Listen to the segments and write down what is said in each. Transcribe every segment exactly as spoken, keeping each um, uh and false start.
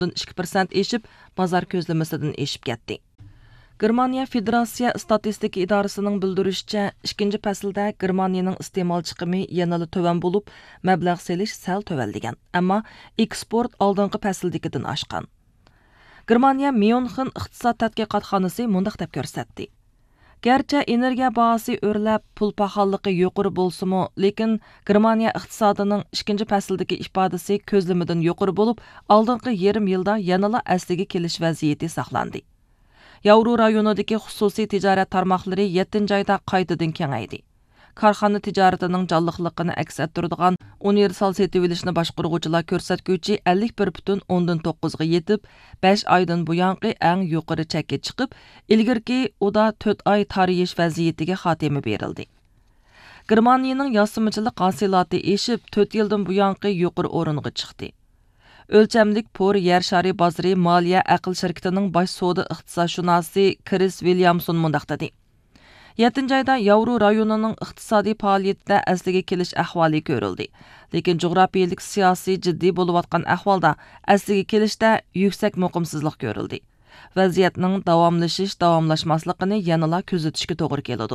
ikki persent eşib, bozor ko'zlamasidan eşib ketdi. Germaniya Federatsiya Statistika idorasining bildirishicha, ikkinchi faslda Germaniyaning iste'mol chiqimi yanada to'van bo'lib, mablag' selish sal to'valdigan, ammo eksport oldingi fasldagidan oshgan. Germaniya Myunxen iqtisod tadqiqotxonasi mundaq deb ko'rsatdi. Gerçi energiya bahası o'rlab, pul paxalligi yuqori bo'lsa-mu, lekin Germaniya iqtisodining ikkinchi fasldagi ifodasi ko'zlamidan yuqori bo'lib, oldingi yarim yilda yanada asliga kelish vaziyati saqlandi. Yevro rayonidagi xususiy tijorat tarmoqlari yettinchi oyda qaytadan kengaydi. Korxona tijoratining jonliqligini aks ettiradigan universal setib olishni boshqaruvchilar ko'rsatuvchi ellik bir butun o'ndan to'qqiz ga yetib, besh oydan buyangi eng yuqori chekka chiqib, ilgirki uda to'rt oy tariyish vaziyatiga xotima berildi. Germaniyaning yosimichilik hosilati eshib, to'rt yildan buyangi yuqori o'ringa chiqdi. O'lchamlik por yer shari bozori moliya aql shirkatining bosh savdo iqtisodshunosi Chris Williamson mundaq dedi. yettinchi oyda Yevro rayonining iqtisodiy faoliyatida asliga kelish ahvoli ko'rildi. Lekin jug'rafiyalik siyosiy jiddiy bo'layotgan ahvolda asliga kelishda yuksak muqimsizlik ko'rildi. Vaziyatning davomlashish, davomlashmasligini yanada kuzatishga to'g'ri keladi.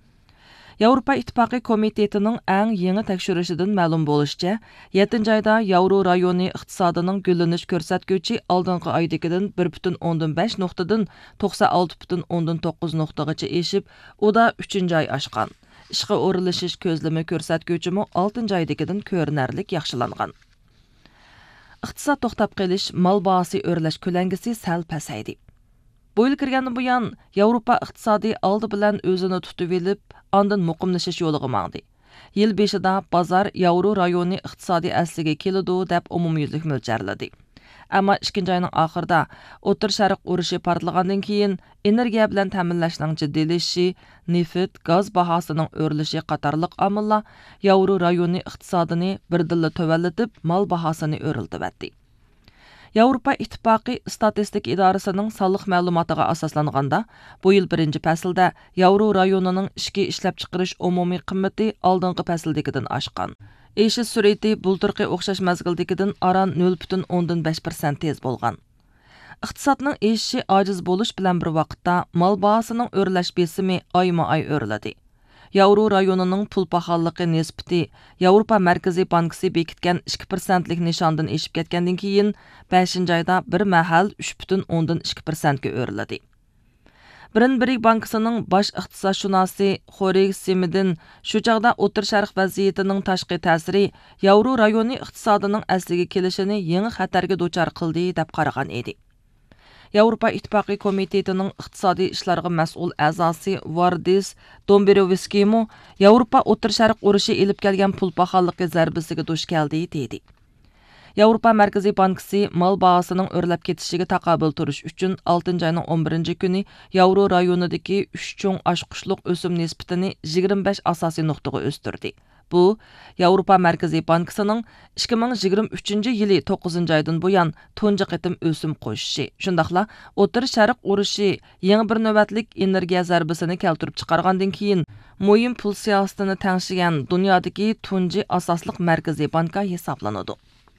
Yevropa İttifaqı Komitetining eng yangi tekshirishidan ma'lum bo'lishicha, yettinchi oyda Yevro rayoni iqtisodining gullanish ko'rsatkichi oldingi oydagidan bir butun o'ndan besh nuqtadan to'qson olti butun o'ndan to'qqiz nuqtagacha eshib, uda uchinchi oy oshgan. Ishga o'rilishish ko'zlami ko'rsatkichimi oltinchi oydagidan ko'rinarli yaxshilangan. Iqtisod to'xtab qolish, mal bahasi o'rlash ko'langisi sal pasaydi. Bu yil kirgandan buyon Yevropa iqtisodiy oldi bilan o'zini tutib olib, ondan muqimlashish yo'liga mangdi. Yil beshida bozor Yevro rayoni iqtisodiy asliga keladi deb umumyuzlik mo'ljarladi. Ammo ikkinchi oyning oxirida O'rta Sharq urushi portlagandan keyin energiya bilan ta'minlashning jiddiylashishi, neft, gaz bahosining o'rlishi qatorliq omillar Yevro rayoni iqtisodini birdilla to'vallatib, mal bahosini o'riltirdi. Yevropa İttifaqı Statistika idorasining sonliq ma'lumotiga asoslanganda, bu yil birinchi faslda Yevro rayonining ichki ishlab chiqarish umumiy qimmati oldingi fasldagidan oshgan. Eshish sur'ati bulturqi o'xshash mazgildagidan aran nol butun o'ndan besh persent tez bo'lgan. Iqtisodning eshishi ojiz bo'lish bilan bir vaqtda mal bahosining o'rlash besimi oyma-oy o'riladi. Yevro rayonining pul paxalligi nisbati Yevropa Markaziy bankisi bekitgan ikki persentlik nishondan eshib ketgandan keyin beshinchi oyda bir mahal uch butun o'ndan ikki persent ga o'riladi. Birin-Birik bankisining bosh iqtisodshunosi Xorig Simidin shu chaqda O'rta Sharq vaziyatining tashqi ta'siri Yevro rayoni iqtisodining asliga kelishini yangi xatarga duchor qildi deb qaragan edi. Yevropa İttifaqı Komitetining iqtisodiy ishlarga mas'ul a'zosi Vardis Dombrovskiymi Yevropa O'rta Sharq urushi elib kelgan pul paxalligi zarbasiga duch keldi dedi. Yevropa Markaziy bankisi mal bahosining o'rlab ketishiga taqobil turish uchun oltinchi oyning o'n birinchi kuni Yevro rayonidagi uch cho'ng oshqushliq o'sim nisbatini yigirma besh asosiy nuqtaga o'stirdi. Bu Yevropa Markaziy bankisining ikki ming yigirma uchinchi yili to'qqizinchi oydan buyon tunji qitim o'sim qo'shishi. Shundaqla O'rta Sharq urushi yangi bir navbatlik energiya zarbasini keltirib chiqargandan keyin muhim pul siyosatini tangshigan dunyodagi tunji asosliq markaziy banka hisoblanadi.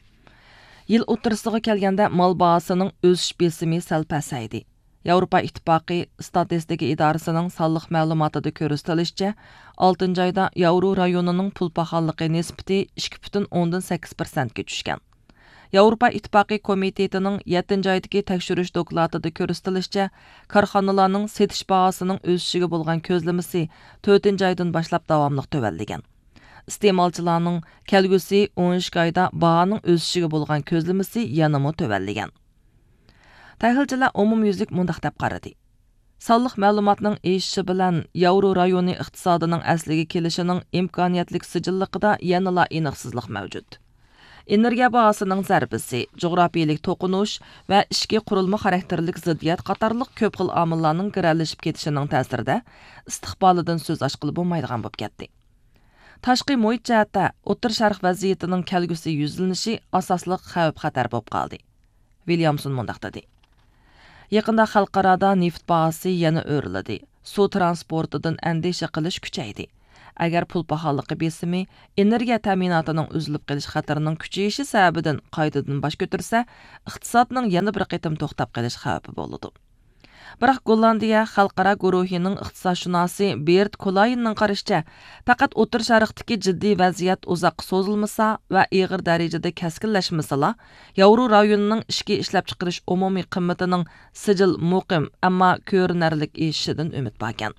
Yil o'rtasiga kelganda mal bahosining o'sish besimi sal pasaydi. Yevropa İttifaqı Statistika idorasining sonliq ma'lumotida ko'rsatilishicha, oltinchi oyda Yevro rayonining pul paxalligi nisbati ikki butun o'ndan sakkiz persent ga tushgan. Yevropa İttifaqı Komitetining yettinchi oydagi tekshirish dokladida ko'rsatilishicha, korxonalarning setish bahosining o'sishiga bo'lgan ko'zlamasi to'rtinchi oydan boshlab davomli to'valdigan. Iste'molchilarning kelgusi o'n ikki oyda bahoning o'sishiga bo'lgan ko'zlamasi yanama to'valdigan. Tahlilchilar umumyuzlik mundaq deb qaradi. Sonliq ma'lumotning eshishi bilan Yevro rayoni iqtisodining asliga kelishining imkoniyatlik sijilligida yanada aniqsizlik mavjud. Energiya bahosining zarbasi, jug'rafiyalik to'qinish va ichki qurilma xarakterlik ziddiyat qatorliq ko'p xil omillarning giralashib ketishining ta'sirida istiqbolidan so'z ochqili bo'lmaydigan bo'lib ketdi. Tashqi muhit jihatda O'rta Sharq vaziyatining kelgusi yuzlanishi asosli xavf-xatar bo'lib qoldi. Williamson mundaq dedi. Yaqinda xalqarada neft bahosi yana o'riladi. Suv transportidan andisha qilish kuchaydi. agar pul baholigi besimi, energiya ta'minotining uzilib qolish xatarining kuchayishi sababidan qaytadan bosh ko'tarsa, iqtisodning yana bir qitim to'xtab qolish xavfi bo'ladi. Biroq Gollandiya xalqaro guruhining iqtisodshunosi Bert Kolaynning qarashicha, faqat O'tir Sharqdagi jiddiy vaziyat uzoq so'zilmasa va og'ir darajada kaskinlashmasa, Yevro rayonining ichki ishlab chiqarish umumiy qimmatining sijil muqim, ammo ko'rinarlik eshishidan umid bo'lgan.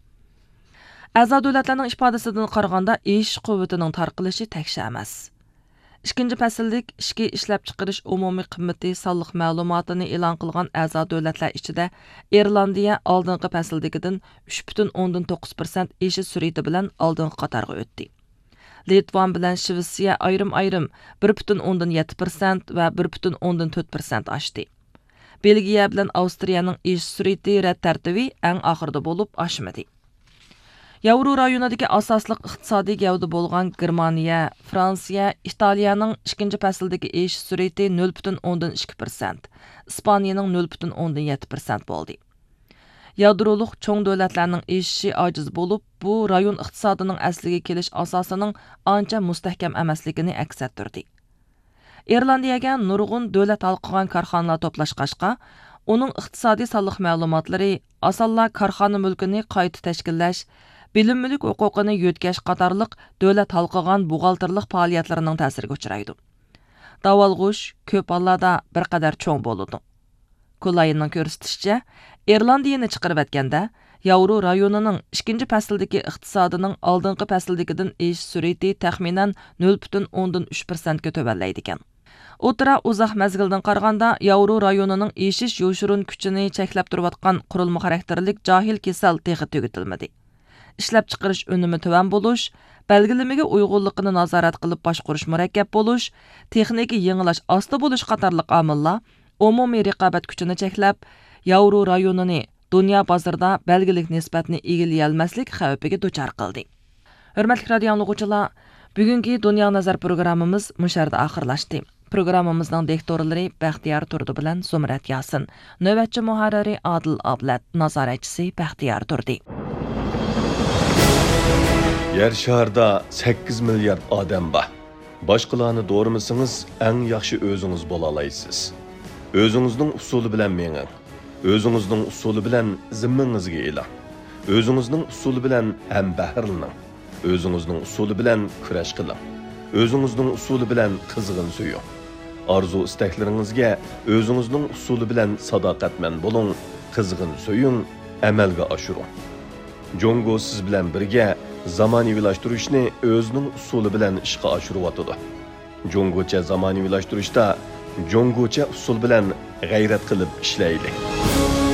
A'zo davlatlarning ifodasidan qaraganda, ish quvvatining tarqalishi taksha emas. ikkinchi fasllik ichki ishlab chiqarish umumiy qimmati sonliq ma'lumotini e'lon qilgan a'zo davlatlar ichida Irlandiya oldingi fasldagidan uch butun o'ndan to'qqiz persent eshish sur'ati bilan oldingi qatorga o'tdi. Litvan bilan Shvetsiya ayrim-ayrim bir butun o'ndan yetti persent va bir butun o'ndan to'rt persent oshdi. Belgiya bilan Avstriyaning eshish sur'ati rad tartibi eng oxirida bo'lib oshmadi. Yevro rayonidagi asosliq iqtisodiy gavda bo'lgan Germaniya, Fransiya, Italiyaning ikkinchi fasldagi eshish sur'ati nol butun o'ndan ikki persent, Ispaniyaning nol butun o'ndan yetti persent bo'ldi. Yadroliq cho'ng davlatlarning eshishi ojiz bo'lib, bu rayon iqtisodining asliga kelish asosining ancha mustahkam emasligini aks ettirdi. Irlandiyaga nurg'un davlat halqagan korxonalar to'plashqashqa, uning iqtisodiy sonliq ma'lumotlari asonla korxona mulkini qayta tashkillash, bilim-mulk huquqini yo'tkash qatorliq davlat halqagan buxgalterlik faoliyatlarining ta'siriga uchraydi. Davolg'ush ko'p hollarda bir qadar cho'ng bo'ladi. Kulaynning ko'rsatishicha, Irlandiyani chiqarib o'tganda, Yevro rayonining ikkinchi fasldagi iqtisodining oldingi fasldagidan eshish sur'ati taxminan nol butun o'ndan uch persent ga tuvallaydi ekan. O'tira uzoq mazgildan qaraganda, Yevro rayonining eshish yo'shurun kuchini cheklab turayotgan qurilma xarakterlik jahil kasal texi tugatilmadi. Ishlab chiqarish unumi tuvan bo'lish, belgilamaga uyg'unligini nazorat qilib boshqarish murakkab bo'lish, texnika yangilash osti bo'lish qatorliq omillar umumiy raqobat kuchini cheklab, Yevro rayonini dunyo bozorida belgilik nisbatni egallay olmaslik xavfiga duchor qildi. Hurmatli radio anglag'uvchilar, bugungi Dunyo nazar programmamiz musharda oxirlashdi. Programmamizning diktorlari Baxtiyor Turdi bilan Sumrat Yasin, navbatchi muharriri Adil Ablat, nazoratchisi Baxtiyor Turdi. Yer şarda sakkiz milyard odam bor. Boshqalarni do'rimisingiz, eng yaxshi o'zingiz bo'la olasiz. O'zingizning usuli bilan menging. O'zingizning usuli bilan zimmingizga eling. O'zingizning usuli bilan ham bahrlaning. O'zingizning usuli bilan kurash qiling. O'zingizning usuli bilan qizg'in suying. Arzu istaklaringizga o'zingizning usuli bilan sadoqatman bo'ling, qizg'in suying, amalga oshiring. Jongo siz bilan birga zamonaviylashtirishni o'zining usuli bilan ishga oshiryotdi. Jongocha zamonaviylashtirishda jongocha usul bilan g'ayrat qilib ishlaylik.